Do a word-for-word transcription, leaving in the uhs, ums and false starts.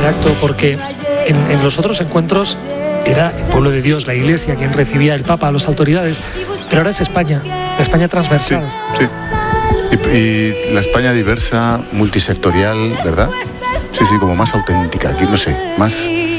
acto, porque en, en los otros encuentros era el pueblo de Dios, la Iglesia, quien recibía el Papa, a las autoridades, pero ahora es España, la España transversal. Sí, sí. Y, y la España diversa, multisectorial, ¿verdad? Sí, sí, como más auténtica, aquí no sé, más...